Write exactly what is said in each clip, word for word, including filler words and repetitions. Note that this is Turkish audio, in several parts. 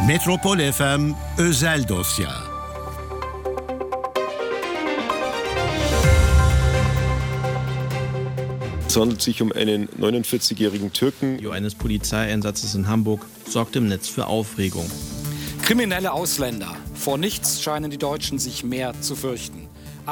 Metropol F M Özel Dosya. Es handelt sich um einen neunundvierzigjährigen Türken. Eines Polizeieinsatzes in Hamburg sorgte im Netz für Aufregung. Kriminelle Ausländer. Vor nichts scheinen die Deutschen sich mehr zu fürchten.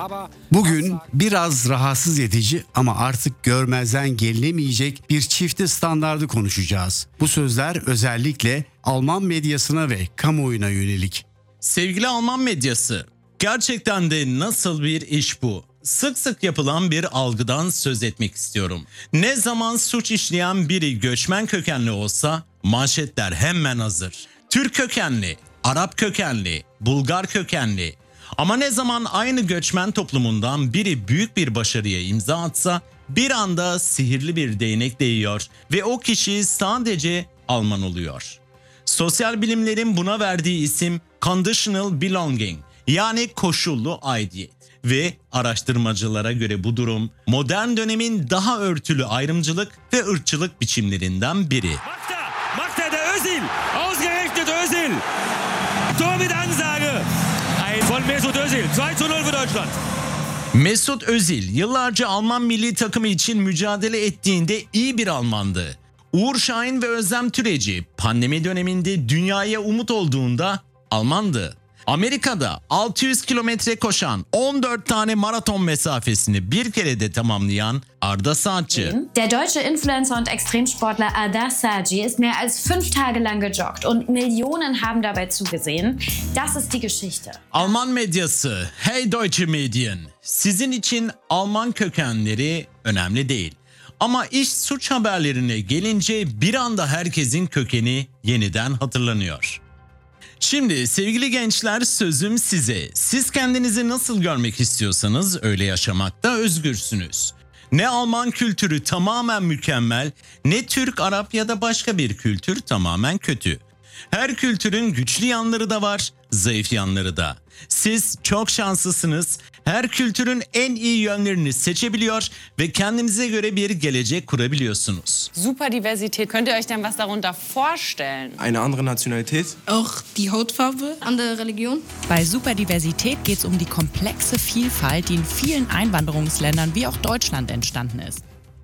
Bugün biraz rahatsız edici ama artık görmezden gelinemeyecek bir çifte standardı konuşacağız. Bu sözler özellikle Alman medyasına ve kamuoyuna yönelik. Sevgili Alman medyası, gerçekten de nasıl bir iş bu? Sık sık yapılan bir algıdan söz etmek istiyorum. Ne zaman suç işleyen biri göçmen kökenli olsa manşetler hemen hazır. Türk kökenli, Arap kökenli, Bulgar kökenli. Ama ne zaman aynı göçmen toplumundan biri büyük bir başarıya imza atsa bir anda sihirli bir değnek değiyor ve o kişi sadece Alman oluyor. Sosyal bilimlerin buna verdiği isim conditional belonging, yani koşullu aidiyet. Ve araştırmacılara göre bu durum modern dönemin daha örtülü ayrımcılık ve ırkçılık biçimlerinden biri. Macht er, macht er der Özil, ausgerechnet Özil, Tor mit Ansage, ein von Mesut Özil, iki zu null für Deutschland. Mesut Özil yıllarca Alman milli takımı için mücadele ettiğinde iyi bir Almandı. Uğur Şahin ve Özlem Türeci pandemi döneminde dünyaya umut olduğunda Almandı. Amerika'da altı yüz kilometre koşan on dört tane maraton mesafesini bir kerede tamamlayan Arda Saatçı. Der deutsche Influencer und Extremsportler Arda Saatçı ist mehr als fünf Tage lang gejoggt und Millionen haben dabei zugesehen. Das ist die Geschichte. Alman medyası, hey Deutsche Medien, sizin için Alman kökenleri önemli değil. Ama iş suç haberlerine gelince bir anda herkesin kökeni yeniden hatırlanıyor. Şimdi sevgili gençler, sözüm size. Siz kendinizi nasıl görmek istiyorsanız öyle yaşamakta özgürsünüz. Ne Alman kültürü tamamen mükemmel, ne Türk, Arap ya da başka bir kültür tamamen kötü. Her kültürün güçlü yanları da var, zayıf yanları da. Siz çok şanslısınız. Her kültürün en iyi yönlerini seçebiliyor ve kendinize göre bir gelecek kurabiliyorsunuz. Superdiversität, könnt ihr euch denn was darunter vorstellen? Eine andere Nationalität? Auch die Hautfarbe, andere Religion. Bei Superdiversität geht es um die komplexe Vielfalt, die in vielen Einwanderungsländern wie auch Deutschland entstanden ist.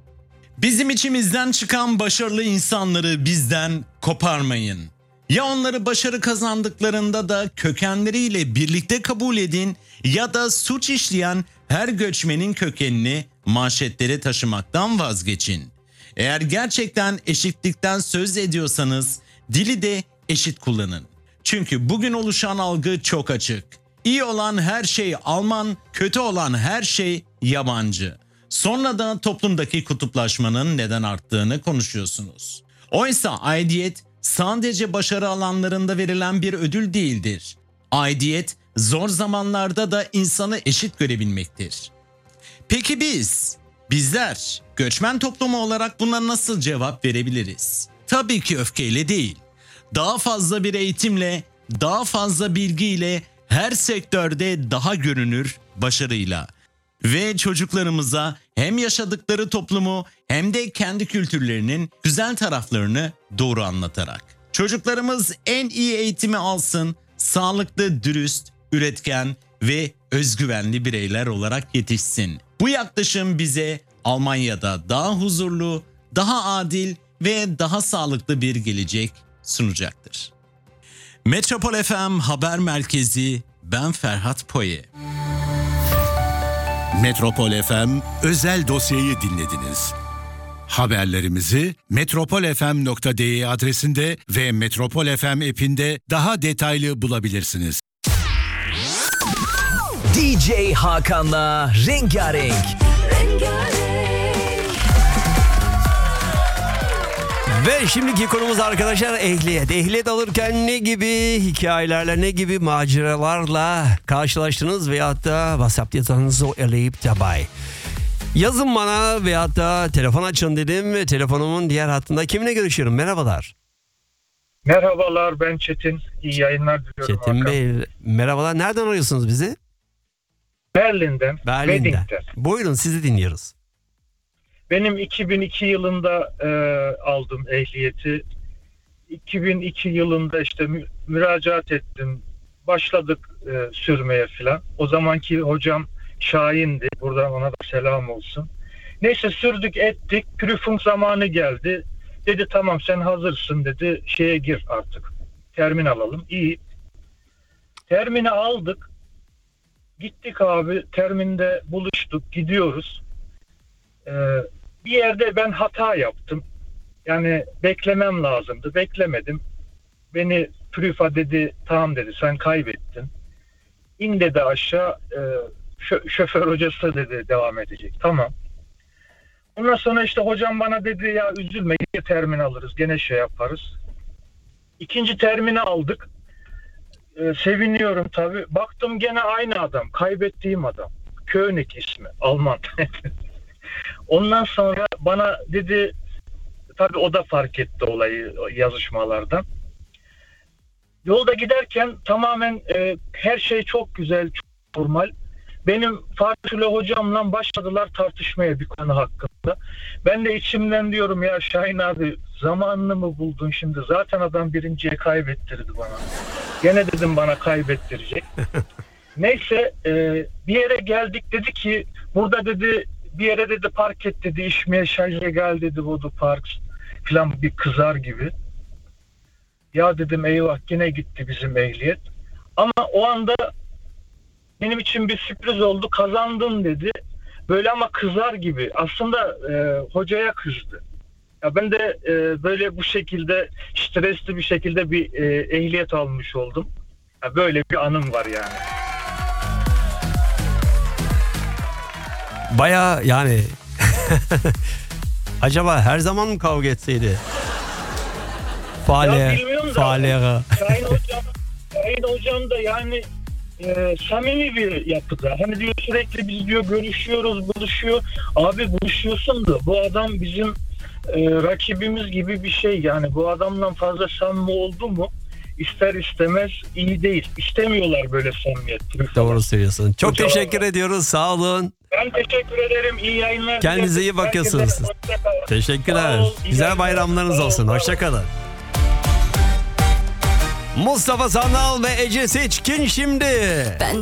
Bizim içimizden çıkan başarılı insanları bizden koparmayın. Ya onları başarı kazandıklarında da kökenleriyle birlikte kabul edin ya da suç işleyen her göçmenin kökenini manşetlere taşımaktan vazgeçin. Eğer gerçekten eşitlikten söz ediyorsanız dili de eşit kullanın. Çünkü bugün oluşan algı çok açık. İyi olan her şey Alman, kötü olan her şey yabancı. Sonra da toplumdaki kutuplaşmanın neden arttığını konuşuyorsunuz. Oysa aidiyet sadece başarı alanlarında verilen bir ödül değildir. Aidiyet zor zamanlarda da insanı eşit görebilmektir. Peki biz, bizler göçmen toplumu olarak buna nasıl cevap verebiliriz? Tabii ki öfkeyle değil. Daha fazla bir eğitimle, daha fazla bilgiyle, her sektörde daha görünür başarıyla. Ve çocuklarımıza hem yaşadıkları toplumu hem de kendi kültürlerinin güzel taraflarını doğru anlatarak. Çocuklarımız en iyi eğitimi alsın, sağlıklı, dürüst, üretken ve özgüvenli bireyler olarak yetişsin. Bu yaklaşım bize Almanya'da daha huzurlu, daha adil ve daha sağlıklı bir gelecek sunacaktır. Metropol F M Haber Merkezi, ben Ferhat Poye. Metropol F M Özel Dosya'yı dinlediniz. Haberlerimizi metropolfm nokta de adresinde ve Metropol F M app'inde daha detaylı bulabilirsiniz. D J Hakan'la Rengarenk. Ve şimdiki konumuz arkadaşlar ehliyet. Ehliyet alırken ne gibi hikayelerle, ne gibi maceralarla karşılaştınız veyahut da WhatsApp yazınızı eleyip tabay. Yazın bana veyahut da telefon açın dedim. Telefonumun diğer hattında kiminle görüşüyorum? Merhabalar. Merhabalar, ben Çetin. İyi yayınlar diliyorum. Çetin Hakan Bey, merhabalar. Nereden arıyorsunuz bizi? Berlin'den. Berlin'den. Wedding'den. Buyurun, sizi dinliyoruz. Benim iki bin iki yılında e, aldım ehliyeti. iki bin iki yılında işte mü- müracaat ettim. Başladık e, sürmeye filan. O zamanki hocam Şahin'di. Buradan ona da selam olsun. Neyse sürdük ettik. Prüfung zamanı geldi. Dedi tamam sen hazırsın dedi. Şeye gir artık. Termin alalım. İyi. Termini aldık. Gittik abi. Terminde buluştuk. Gidiyoruz. Ee, bir yerde ben hata yaptım. Yani beklemem lazımdı. Beklemedim. Beni prüfa dedi. Tamam dedi. Sen kaybettin. İn dedi aşağı. E, şö- şoför hocası dedi devam edecek. Tamam. Ondan sonra işte hocam bana dedi ya üzülme. Gene termin alırız. Gene şey yaparız. İkinci termini aldık. Ee, seviniyorum tabii. Baktım gene aynı adam. Kaybettiğim adam. König ismi. Alman. Ondan sonra bana dedi tabii o da fark etti olayı yazışmalardan. Yolda giderken tamamen e, her şey çok güzel, çok normal. Benim Fatih hocamla başladılar tartışmaya bir konu hakkında. Ben de içimden diyorum ya Şahin abi zamanını mı buldun şimdi? Zaten adam birinciye kaybettirdi bana. Gene dedim bana kaybettirecek. Neyse e, bir yere geldik dedi ki burada dedi bir yere dedi park et dedi. İşmeye şarja gel dedi Vodu Parks falan bir kızar gibi. Ya dedim eyvah yine gitti bizim ehliyet. Ama o anda benim için bir sürpriz oldu. Kazandım dedi. Böyle ama kızar gibi. Aslında e, hocaya kızdı. Ya ben de e, böyle bu şekilde stresli bir şekilde bir e, ehliyet almış oldum. Ya böyle bir anım var yani. Baya yani acaba her zaman mı kavga etseydi? Faale, faale. Şahin hocam, Şahin hocam da yani e, samimi bir yapıda. Hani diyor sürekli biz diyor görüşüyoruz, buluşuyor. Abi buluşuyorsun da bu adam bizim e, rakibimiz gibi bir şey. Yani bu adamla fazla samimi oldu mu ister istemez iyi değil. İstemiyorlar böyle samimiyet. Doğru söylüyorsun. Çok Hocalar teşekkür var. ediyoruz. Sağ olun. Ben teşekkür ederim. İyi yayınlar. Kendinize iyi bakıyorsunuz. Teşekkürler. Güzel bayramlarınız olsun. Hoşçakalın. Mustafa Sandal ve Ece Seçkin şimdi. Ben